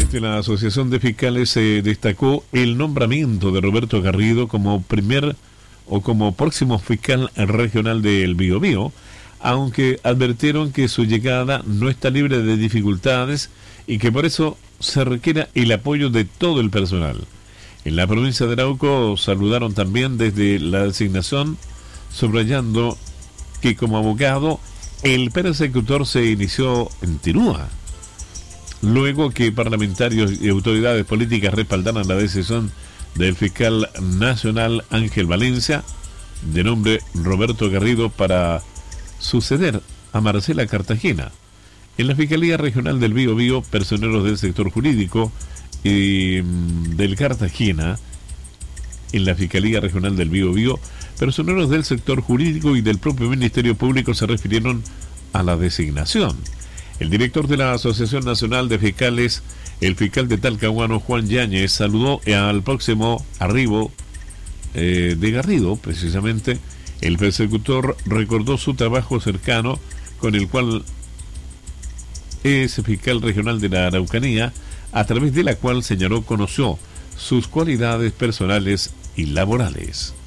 Desde la Asociación de Fiscales se destacó el nombramiento de Roberto Garrido como como próximo fiscal regional del Biobío, aunque advirtieron que su llegada no está libre de dificultades y que por eso se requiere el apoyo de todo el personal. En la provincia de Arauco saludaron también desde la designación, subrayando que como abogado el persecutor se inició en Tirúa, luego que parlamentarios y autoridades políticas respaldaran la decisión del fiscal nacional Ángel Valencia, de nombre Roberto Garrido, para suceder a Marcela Cartagena. En la Fiscalía Regional del Biobío, personeros del sector jurídico y del Cartagena, en la Fiscalía Regional del Biobío, personeros del sector jurídico y del propio Ministerio Público se refirieron a la designación. El director de la Asociación Nacional de Fiscales, el fiscal de Talcahuano, Juan Yáñez, saludó al próximo arribo de Garrido. Precisamente, el persecutor recordó su trabajo cercano con el cual es fiscal regional de la Araucanía, a través de la cual señaló conoció sus cualidades personales y laborales.